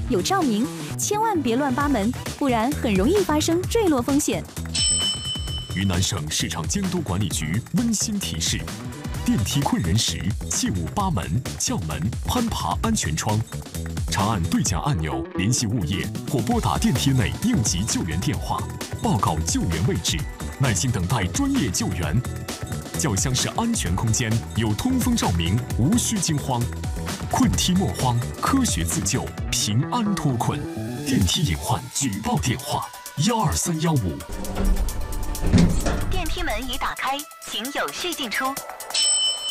有照明，千万别乱扒门，不然很容易发生坠落风险。 云南省市场监督管理局温馨提示：电梯困人时，切勿扒门、撬门、攀爬安全窗。长按对讲按钮联系物业，或拨打电梯内应急救援电话，报告救援位置，耐心等待专业救援。轿厢是安全空间，有通风照明，无需惊慌。困梯莫慌，科学自救，平安脱困。电梯隐患举报电话：12315。 电梯门已打开，请有序进出。